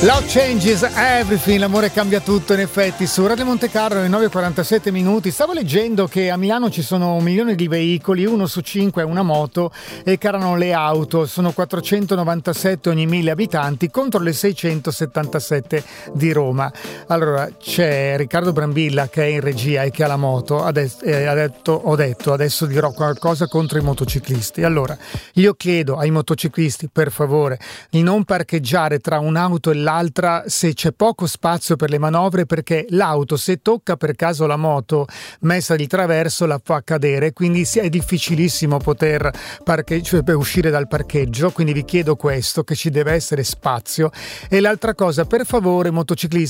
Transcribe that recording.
Love changes everything, l'amore cambia tutto in effetti. Su Radio Monte Carlo alle 9:47 minuti. Stavo leggendo che a Milano ci sono 1 milione di veicoli, 1 su 5 è una moto e carano le auto, sono 497 ogni 1000 abitanti contro le 677 di Roma. Allora c'è Riccardo Brambilla che è in regia e che ha la moto, ho detto adesso dirò qualcosa contro i motociclisti. Allora io chiedo ai motociclisti per favore di non parcheggiare tra un'auto e l'altra se c'è poco spazio per le manovre, perché l'auto, se tocca per caso la moto messa di traverso, la fa cadere, quindi è difficilissimo poter uscire dal parcheggio. Quindi vi chiedo questo, che ci deve essere spazio. E l'altra cosa, per favore motociclisti,